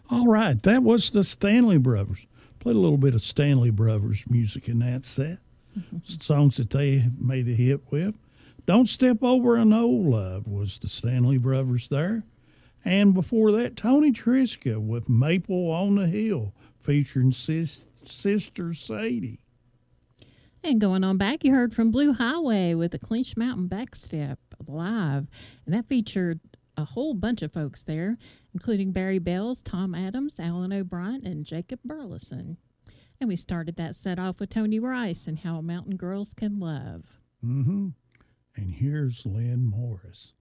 All right, that was the Stanley Brothers. Played a little bit of Stanley Brothers music in that set. Songs that they made a hit with. Don't Step Over an Old Love was the Stanley Brothers there. And before that, Tony Trischka with Maple on the Hill featuring Sister Sadie. And going on back, you heard from Blue Highway with the Clinch Mountain Backstep live. And that featured a whole bunch of folks there, including Barry Bells, Tom Adams, Alan O'Brien, and Jacob Burleson. And we started that set off with Tony Rice and How Mountain Girls Can Love. Mm-hmm. And here's Lynn Morris.